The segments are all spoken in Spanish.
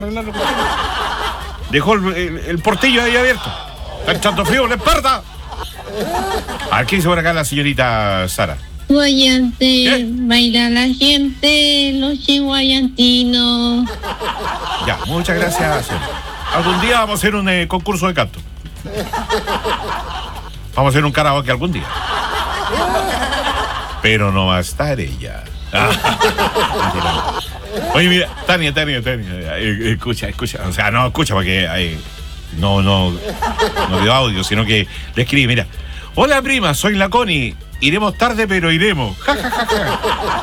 Dejó el portillo ahí abierto. Está echando frío, la espalda. A ver, ¿qué dice por acá la señorita Sara? Guayante, baila la gente, los guayantinos. Ya, muchas gracias. Algún día vamos a hacer un concurso de canto. Vamos a hacer un karaoke algún día. Pero no va a estar ella. Oye, mira, Tania, escucha. O sea, no escucha porque no dio audio, sino que le escribe, mira. Hola, prima, soy la Connie. Iremos tarde, pero iremos. Ja, ja, ja, ja.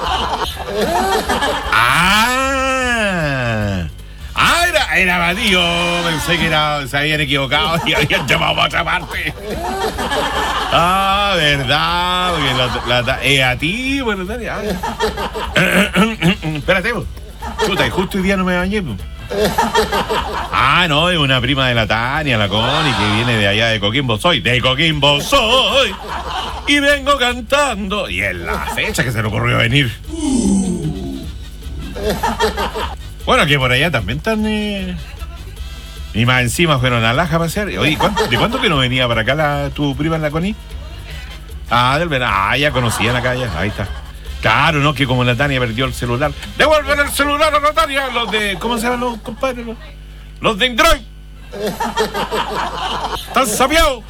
Era Badío. Pensé que se habían equivocado y habían llamado para otra parte. Verdad. Porque a ti, bueno, Tania. Espérate, vos. Chuta, y justo hoy día no me bañé, pues. No, es una prima de la Tania, la Connie, que viene de allá de Coquimbo Soy. De Coquimbo Soy. Y vengo cantando. Y es la fecha que se le ocurrió venir. Bueno, que por allá también están. Y más encima fueron a Laja a pasear. Oye, ¿de cuánto que no venía para acá tu prima en la Connie? Del verano. Ya conocían acá, ya. Ahí está. Claro, no, que como la Tania perdió el celular. ¡Devuelven el celular a la Tania! Los de. ¿Cómo se llaman los compadres? Los de Android. ¿Están sabiados?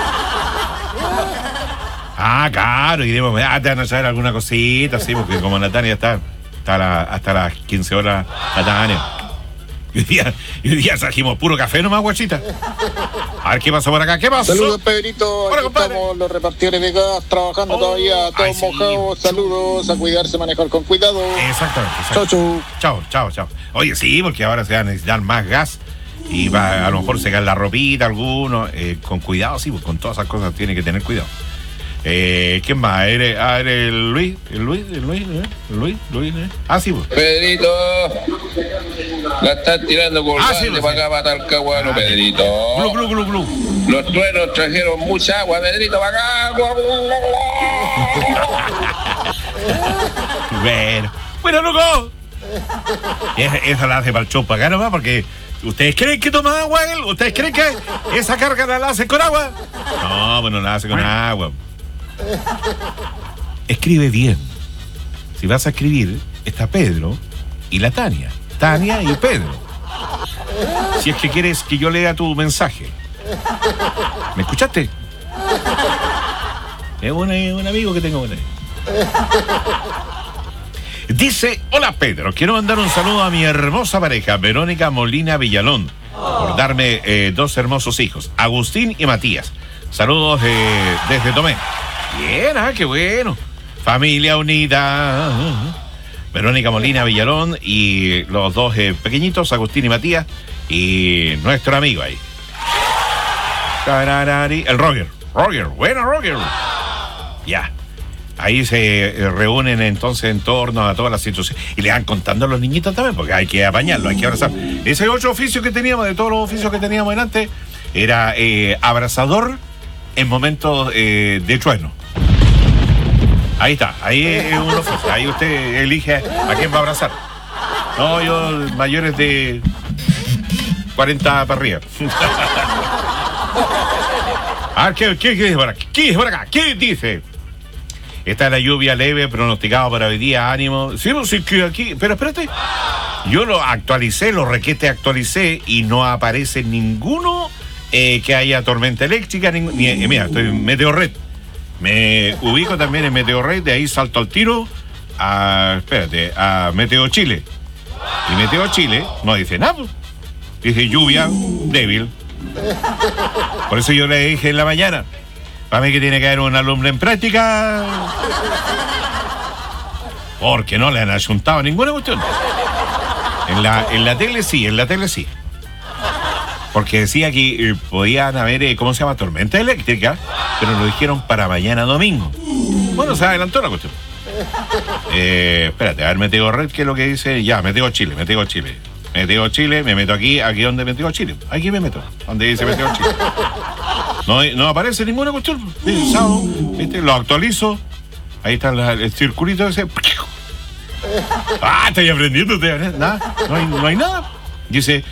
Claro, y te van a saber alguna cosita, sí, porque como la Tania está hasta las 15 horas la Tania. Y hoy día trajimos puro café nomás, guachita. A ver qué pasó por acá, ¿qué pasó? Saludos, Pedrito. Hola, aquí estamos los repartidores de gas trabajando todavía, todos mojados. Sí. Saludos, a cuidarse, manejar con cuidado. Exactamente. Chao. Oye, sí, porque ahora se va a necesitar más gas y va a lo mejor secar la ropita alguno. Con cuidado, sí, pues con todas esas cosas tiene que tener cuidado. ¿Quién más? ¿Eres el Luis? ¿El Luis? Sí, pues. Pedrito, la están tirando por balde para acá, para Talcahuano, Pedrito. Glu. Los truenos trajeron mucha agua, Pedrito, para acá. Bueno, loco. Esa la hace para el show para acá nomás, porque ¿ustedes creen que toma agua él? ¿Ustedes creen que esa carga la hace con agua? No, bueno, la hace con agua. Escribe bien. Si vas a escribir, está Pedro y la Tania. Tania y Pedro. Si es que quieres que yo lea tu mensaje. ¿Me escuchaste? Es un amigo que tengo por ahí. Dice, hola Pedro, quiero mandar un saludo a mi hermosa pareja, Verónica Molina Villalón, por darme 2 hermosos hijos, Agustín y Matías. Saludos desde Tomé. Bien, qué bueno. Familia unida. Verónica Molina Villalón y los 2 pequeñitos, Agustín y Matías, y nuestro amigo ahí. El Roger. Bueno, Roger. Ya. Ahí se reúnen entonces en torno a todas las situaciones y le van contando a los niñitos también, porque hay que apañarlo, hay que abrazar. Ese otro oficio que teníamos, de todos los oficios que teníamos antes, era abrazador en momentos de trueno. Ahí está, ahí es un oficio, ahí usted elige a quién va a abrazar. No, yo mayores de 40 para arriba. A ver, ¿qué dice por aquí? ¿Qué dice por acá? ¿Qué dice? Está la lluvia leve pronosticado para hoy día, ánimo. Sí, que aquí, pero espérate. Yo lo actualicé y no aparece ninguno que haya tormenta eléctrica. Mira, estoy en Meteorred. Me ubico también en Meteorred, de ahí salto al tiro a Meteo Chile. Y Meteo Chile no dice nada. Dice lluvia débil. Por eso yo le dije en la mañana, para mí que tiene que haber un alumno en práctica, porque no le han ayuntado ninguna cuestión. En la tele sí. Porque decía que podían haber, ¿cómo se llama? Tormenta eléctrica, pero lo dijeron para mañana domingo. Bueno, se adelantó la cuestión. Espérate, a ver, Meteo Red, ¿qué es lo que dice? Ya, Meteo Chile. Meteo Chile, me meto aquí donde Meteo Chile. Aquí me meto, donde dice Meteo Chile. No aparece ninguna cuestión. Dice sábado, ¿viste? Lo actualizo. Ahí está el circulito ese. Estoy aprendiendo. Nada, no hay nada. Dice,